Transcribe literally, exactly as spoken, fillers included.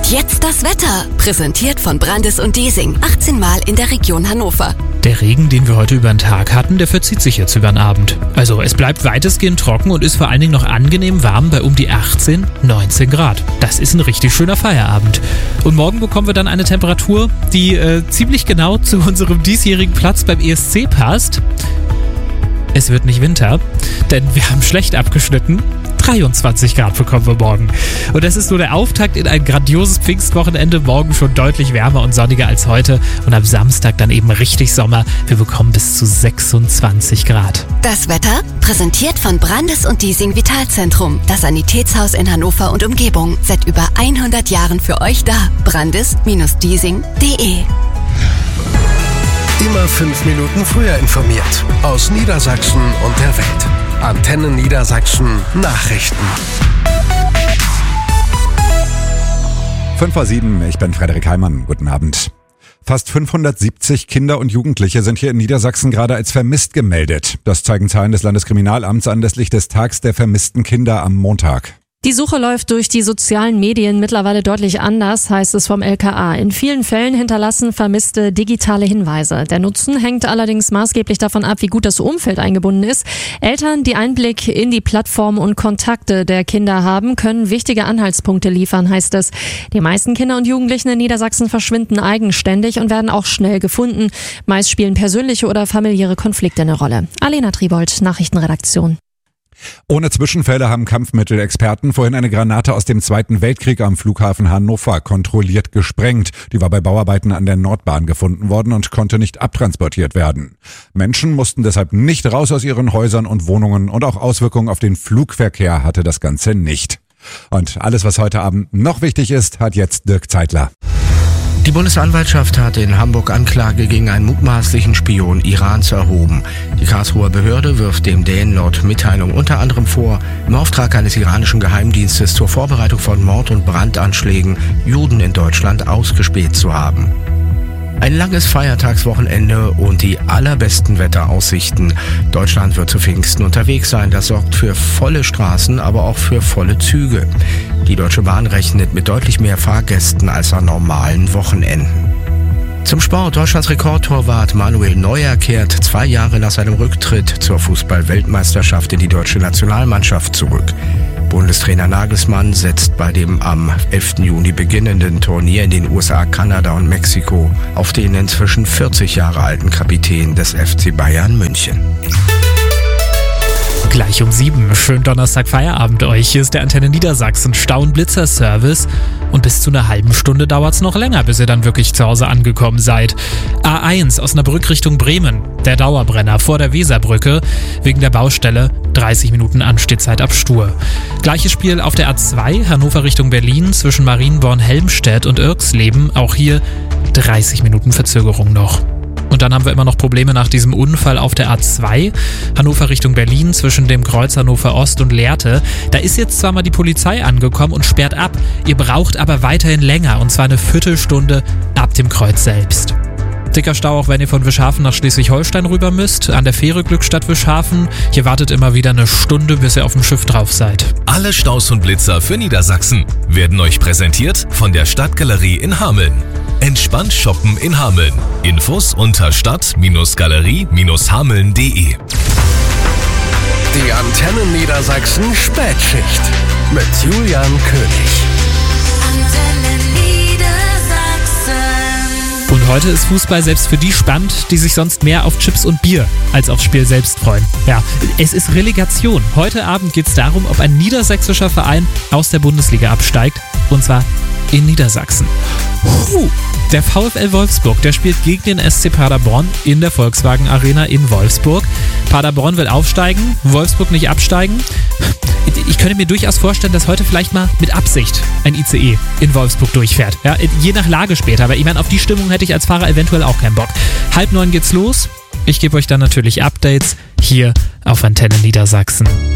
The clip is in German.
Und jetzt das Wetter, präsentiert von Brandis und Diesing, achtzehn Mal in der Region Hannover. Der Regen, den wir heute über den Tag hatten, der verzieht sich jetzt über den Abend. Also es bleibt weitestgehend trocken und ist vor allen Dingen noch angenehm warm bei um die achtzehn, neunzehn Grad. Das ist ein richtig schöner Feierabend. Und morgen bekommen wir dann eine Temperatur, die äh, ziemlich genau zu unserem diesjährigen Platz beim E S C passt. Es wird nicht Winter, denn wir haben schlecht abgeschnitten. dreiundzwanzig Grad bekommen wir morgen. Und das ist nur der Auftakt in ein grandioses Pfingstwochenende. Morgen schon deutlich wärmer und sonniger als heute. Und am Samstag dann eben richtig Sommer. Wir bekommen bis zu sechsundzwanzig Grad. Das Wetter, präsentiert von Brandis und Diesing Vitalzentrum. Das Sanitätshaus in Hannover und Umgebung. Seit über hundert Jahren für euch da. Brandis Diesing punkt de. Immer fünf Minuten früher informiert. Aus Niedersachsen und der Welt. Antenne Niedersachsen Nachrichten. fünf vor sieben, ich bin Frederik Heimann. Guten Abend. Fast fünfhundertsiebzig Kinder und Jugendliche sind hier in Niedersachsen gerade als vermisst gemeldet. Das zeigen Zahlen des Landeskriminalamts anlässlich des Tags der vermissten Kinder am Montag. Die Suche läuft durch die sozialen Medien mittlerweile deutlich anders, heißt es vom L K A. In vielen Fällen hinterlassen Vermisste digitale Hinweise. Der Nutzen hängt allerdings maßgeblich davon ab, wie gut das Umfeld eingebunden ist. Eltern, die Einblick in die Plattformen und Kontakte der Kinder haben, können wichtige Anhaltspunkte liefern, heißt es. Die meisten Kinder und Jugendlichen in Niedersachsen verschwinden eigenständig und werden auch schnell gefunden. Meist spielen persönliche oder familiäre Konflikte eine Rolle. Alena Tribold, Nachrichtenredaktion. Ohne Zwischenfälle haben Kampfmittelexperten vorhin eine Granate aus dem Zweiten Weltkrieg am Flughafen Hannover kontrolliert gesprengt. Die war bei Bauarbeiten an der Nordbahn gefunden worden und konnte nicht abtransportiert werden. Menschen mussten deshalb nicht raus aus ihren Häusern und Wohnungen und auch Auswirkungen auf den Flugverkehr hatte das Ganze nicht. Und alles, was heute Abend noch wichtig ist, hat jetzt Dirk Zeitler. Die Bundesanwaltschaft hat in Hamburg Anklage gegen einen mutmaßlichen Spion Irans erhoben. Die Karlsruher Behörde wirft dem Dänen laut Mitteilung unter anderem vor, im Auftrag eines iranischen Geheimdienstes zur Vorbereitung von Mord- und Brandanschlägen Juden in Deutschland ausgespäht zu haben. Ein langes Feiertagswochenende und die allerbesten Wetteraussichten. Deutschland wird zu Pfingsten unterwegs sein. Das sorgt für volle Straßen, aber auch für volle Züge. Die Deutsche Bahn rechnet mit deutlich mehr Fahrgästen als an normalen Wochenenden. Zum Sport. Deutschlands Rekordtorwart Manuel Neuer kehrt zwei Jahre nach seinem Rücktritt zur Fußball-Weltmeisterschaft in die deutsche Nationalmannschaft zurück. Bundestrainer Nagelsmann setzt bei dem am elften Juni beginnenden Turnier in den U S A, Kanada und Mexiko auf den inzwischen vierzig Jahre alten Kapitän des F C Bayern München. Gleich um sieben. Schönen Donnerstag Feierabend euch. Hier ist der Antenne Niedersachsen Stau-und-Blitzer-Service. Und bis zu einer halben Stunde dauert es noch länger, bis ihr dann wirklich zu Hause angekommen seid. A eins Osnabrück Richtung Bremen. Der Dauerbrenner vor der Weserbrücke. Wegen der Baustelle dreißig Minuten Anstehzeit ab Stur. Gleiches Spiel auf der A zwei Hannover Richtung Berlin zwischen Marienborn-Helmstedt und Irxleben. Auch hier dreißig Minuten Verzögerung noch. Und dann haben wir immer noch Probleme nach diesem Unfall auf der A zwei, Hannover Richtung Berlin zwischen dem Kreuz Hannover Ost und Lehrte. Da ist jetzt zwar mal die Polizei angekommen und sperrt ab, ihr braucht aber weiterhin länger und zwar eine Viertelstunde ab dem Kreuz selbst. Dicker Stau auch, wenn ihr von Wischhafen nach Schleswig-Holstein rüber müsst, an der Fähre Glückstadt Wischhafen. Hier wartet immer wieder eine Stunde, bis ihr auf dem Schiff drauf seid. Alle Staus und Blitzer für Niedersachsen werden euch präsentiert von der Stadtgalerie in Hameln. Entspannt shoppen in Hameln. Infos unter stadt-galerie hameln punkt de. Die Antenne Niedersachsen Spätschicht mit Julian König. Und heute ist Fußball selbst für die spannend, die sich sonst mehr auf Chips und Bier als aufs Spiel selbst freuen. Ja, es ist Relegation. Heute Abend geht es darum, ob ein niedersächsischer Verein aus der Bundesliga absteigt. Und zwar in Niedersachsen. Puh. Der VfL Wolfsburg, der spielt gegen den S C Paderborn in der Volkswagen Arena in Wolfsburg. Paderborn will aufsteigen, Wolfsburg nicht absteigen. Ich könnte mir durchaus vorstellen, dass heute vielleicht mal mit Absicht ein I C E in Wolfsburg durchfährt. Ja, je nach Lage später, aber ich meine, auf die Stimmung hätte ich als Fahrer eventuell auch keinen Bock. Halb neun geht's los. Ich gebe euch dann natürlich Updates hier auf Antenne Niedersachsen.